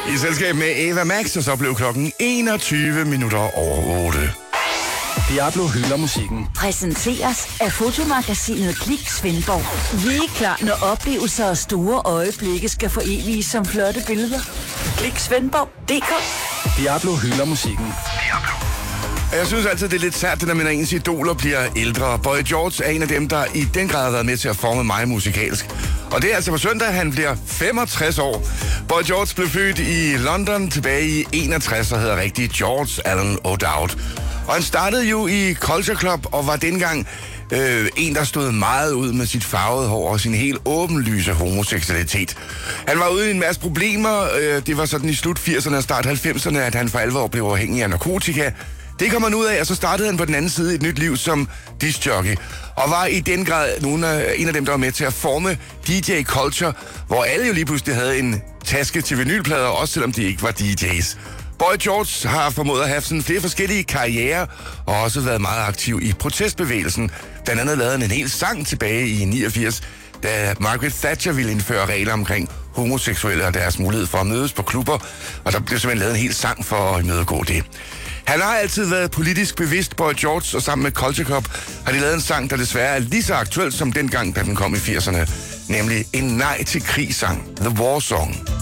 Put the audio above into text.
I selskab med Ava Max, og så blev klokken 21 minutter over 8. Diablo hylder musikken. Præsenteres af fotomagasinet Klik Svendborg. Vi er klar, når oplevelser og store øjeblikke skal foreviges som flotte billeder. Klik Svendborg.dk. Diablo hylder musikken. Jeg synes altid, det er lidt sært, når mine ens idoler bliver ældre. Boy George er en af dem, der i den grad har været med til at forme mig musikalsk. Og det er altså på søndag, han bliver 65 år. Boy George blev født i London tilbage i 61 og hedder rigtig George Allen O'Dowd. Og han startede jo i Culture Club og var dengang en, der stod meget ud med sit farvede hår og sin helt åbenlyse homoseksualitet. Han var ude i en masse problemer. Det var sådan i slut 80'erne og start 90'erne, at han for alvor blev afhængig af narkotika. Det kom han ud af, og så startede han på den anden side et nyt liv som discjockey. Og var i den grad en af dem, der var med til at forme DJ Culture, hvor alle jo lige pludselig havde en taske til vinylplader, også selvom de ikke var DJ's. Boy George har formået at have sådan flere forskellige karrierer, og også været meget aktiv i protestbevægelsen. Blandt andet lavede han en hel sang tilbage i 89, da Margaret Thatcher ville indføre regler omkring homoseksuelle og deres mulighed for at mødes på klubber, og der blev simpelthen lavet en hel sang for at imødegå det. Han har altid været politisk bevidst, Boy George, og sammen med Culture Club har de lavet en sang, der desværre er lige så aktuel som dengang, da den kom i 80'erne, nemlig en nej til krig-sang, The War Song.